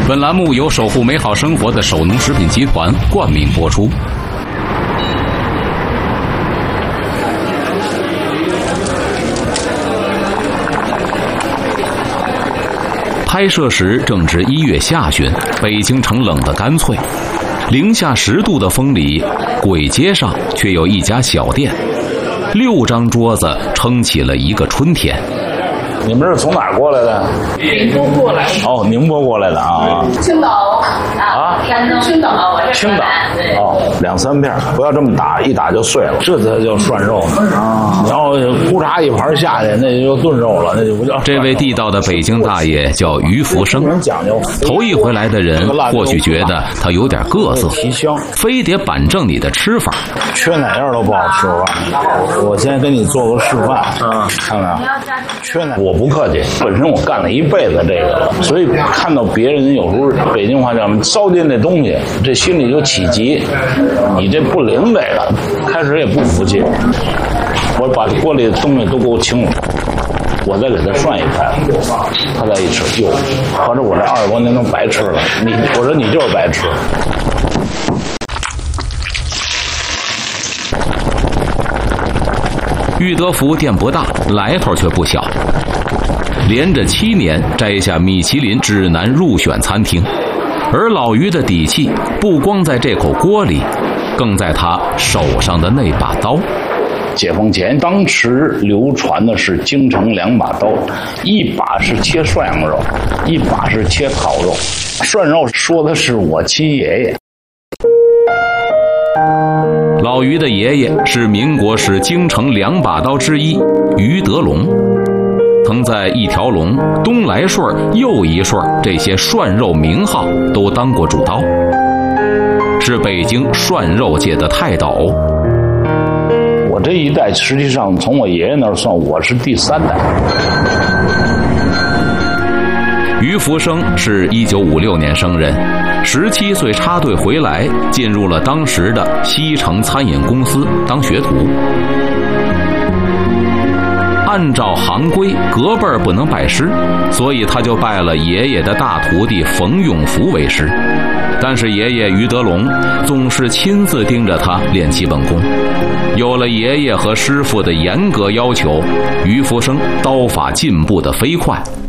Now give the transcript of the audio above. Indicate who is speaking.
Speaker 1: 本栏目由守护美好生活的首农食品集团冠名播出。拍摄时正值1月下旬，北京城冷得干脆，零下10度的风里，簋街上却有一家小店，6张桌子撑起了一个春天。
Speaker 2: 你们是从哪儿过来的？
Speaker 3: 宁波过来的。
Speaker 2: 哦，宁波过来的啊。
Speaker 3: 青岛啊，山东青岛，我这
Speaker 2: 青岛。哦，2、3片，不要这么打，一打就碎了，这才叫涮肉呢啊！然后咕嚓一盘下去，那就炖肉了，那就不叫。
Speaker 1: 这位地道的北京大爷叫于福生，头一回来的人或许觉得他有点各色，
Speaker 2: 提香，
Speaker 1: 非得板正你的吃法，
Speaker 2: 缺哪样都不好吃吧？我先给你做个示范，看看，缺哪？我不客气，本身我干了一辈子这个了，所以看到别人有时候北京话叫糟践这东西，这心里就起急。你这不灵这个，开始也不服气，我把锅里的东西都给我清了，我再给他涮一盘，他再一吃，哟，合着我这20多年都白吃了，我说你就是白吃。
Speaker 1: 裕德福店不大，来头却不小，连着7年摘下米其林指南入选餐厅。而老于的底气不光在这口锅里，更在他手上的那把刀。
Speaker 2: 解放前当时流传的是京城2把刀，一把是切涮羊肉，一把是切烤肉。涮肉说的是我亲爷爷。
Speaker 1: 老于的爷爷是民国时京城2把刀之一于德龙，曾在一条龙、东来顺、又一顺这些涮肉名号都当过主刀，是北京涮肉界的泰斗。
Speaker 2: 我这一代实际上从我爷爷那儿算，我是第3代。
Speaker 1: 于福生是1956年生人，17岁插队回来，进入了当时的西城餐饮公司当学徒。按照行规，隔辈儿不能拜师，所以他就拜了爷爷的大徒弟冯永福为师。但是爷爷于德龙总是亲自盯着他练基本功。有了爷爷和师傅的严格要求，于福生刀法进步得飞快。